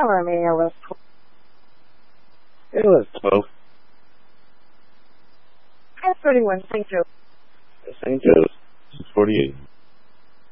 Power me, I was It was 12. I'm 31, St. Joe. St. Joe's, 48.